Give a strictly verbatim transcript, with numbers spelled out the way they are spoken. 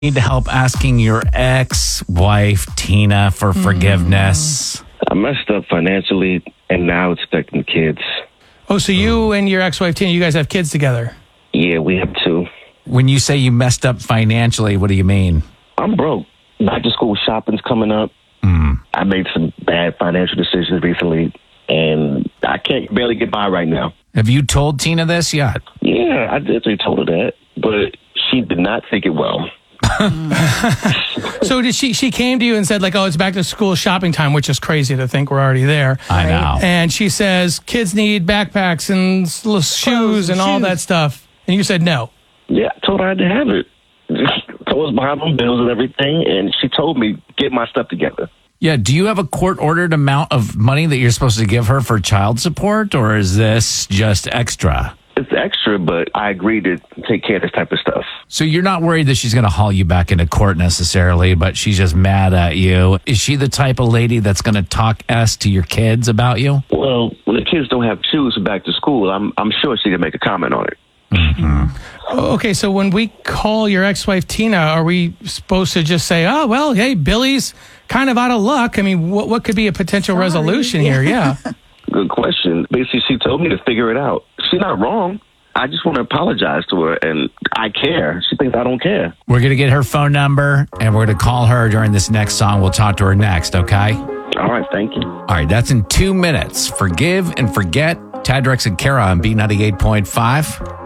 need help asking your ex-wife, Tina, for forgiveness? I messed up financially, and now it's affecting kids. Oh, so you and your ex-wife, Tina, you guys have kids together? Yeah, we have two. When you say you messed up financially, what do you mean? I'm broke. Back to school shopping's coming up. Mm. I made some bad financial decisions recently, and I can't barely get by right now. Have you told Tina this yet? Yeah, I did. I told her that, but she did not take it well. So did she? She came to you and said, like, "Oh, it's back to school shopping time," which is crazy to think we're already there. I know. And she says, "Kids need backpacks and s- little shoes and all that stuff," and you said no. Yeah, I told her I had to have it. I was behind on bills and everything, and she told me, get my stuff together. Yeah, do you have a court-ordered amount of money that you're supposed to give her for child support, or is this just extra? It's extra, but I agreed to take care of this type of stuff. So you're not worried that she's going to haul you back into court necessarily, but she's just mad at you. Is she the type of lady that's going to talk S to your kids about you? Well, when the kids don't have shoes for back to school, I'm I'm sure she can make a comment on it. Okay, so when we call your ex-wife Tina, are we supposed to just say, "Oh, well, hey, Billy's kind of out of luck"? I mean, what what could be a potential Sorry. resolution here? Yeah. Good question. Basically, she told me to figure it out. She's not wrong. I just want to apologize to her, and I care. She thinks I don't care. We're going to get her phone number, and we're going to call her during this next song. We'll talk to her next, okay? All right, thank you. All right, that's in two minutes. Forgive and forget. Tad, Rex, and Kara on B ninety-eight point five.